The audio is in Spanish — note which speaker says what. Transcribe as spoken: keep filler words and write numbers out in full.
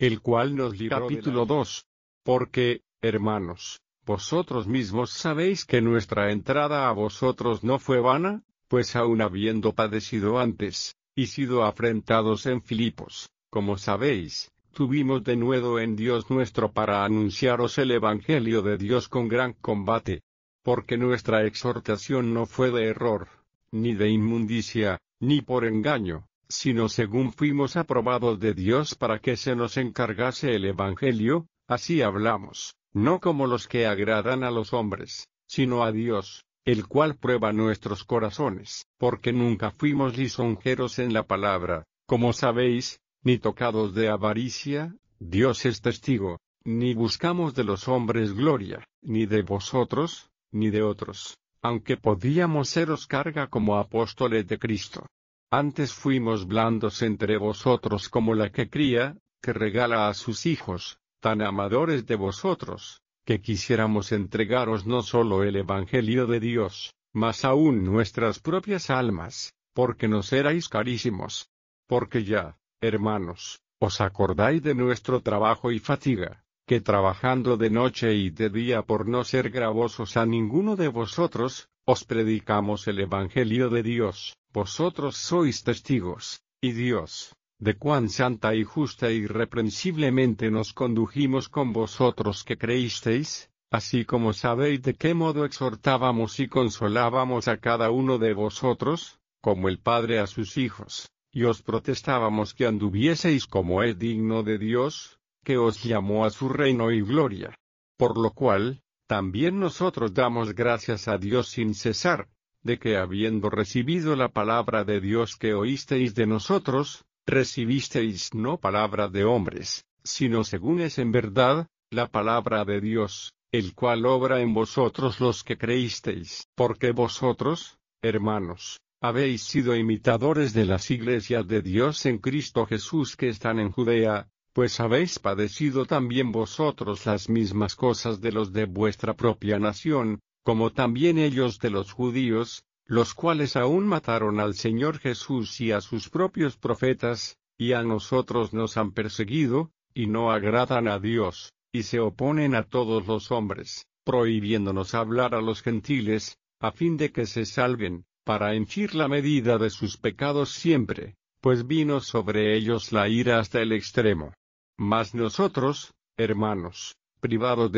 Speaker 1: el cual nos libró. Capítulo dos. Porque, hermanos, vosotros mismos sabéis que nuestra entrada a vosotros no fue vana, pues aun habiendo padecido antes, y sido afrentados en Filipos, como sabéis, tuvimos denuedo en Dios nuestro para anunciaros el Evangelio de Dios con gran combate. Porque nuestra exhortación no fue de error, ni de inmundicia, ni por engaño, sino según fuimos aprobados de Dios para que se nos encargase el Evangelio, así hablamos, no como los que agradan a los hombres, sino a Dios, el cual prueba nuestros corazones, porque nunca fuimos lisonjeros en la palabra, como sabéis, ni tocados de avaricia, Dios es testigo, ni buscamos de los hombres gloria, ni de vosotros, ni de otros, aunque podíamos seros carga como apóstoles de Cristo. Antes fuimos blandos entre vosotros como la que cría, que regala a sus hijos, tan amadores de vosotros, que quisiéramos entregaros no solo el Evangelio de Dios, mas aún nuestras propias almas, porque nos erais carísimos. Porque ya, hermanos, os acordáis de nuestro trabajo y fatiga, que trabajando de noche y de día por no ser gravosos a ninguno de vosotros, os predicamos el Evangelio de Dios, vosotros sois testigos, y Dios, de cuán santa y justa e irreprensiblemente nos condujimos con vosotros que creísteis, así como sabéis de qué modo exhortábamos y consolábamos a cada uno de vosotros, como el Padre a sus hijos, y os protestábamos que anduvieseis como es digno de Dios, que os llamó a su reino y gloria. Por lo cual, también nosotros damos gracias a Dios sin cesar, de que habiendo recibido la palabra de Dios que oísteis de nosotros, recibisteis no palabra de hombres, sino según es en verdad, la palabra de Dios, el cual obra en vosotros los que creísteis. Porque vosotros, hermanos, habéis sido imitadores de las iglesias de Dios en Cristo Jesús que están en Judea, pues habéis padecido también vosotros las mismas cosas de los de vuestra propia nación, como también ellos de los judíos, los cuales aún mataron al Señor Jesús y a sus propios profetas, y a nosotros nos han perseguido, y no agradan a Dios, y se oponen a todos los hombres, prohibiéndonos hablar a los gentiles, a fin de que se salven, para henchir la medida de sus pecados siempre, pues vino sobre ellos la ira hasta el extremo. Mas nosotros, hermanos, privados de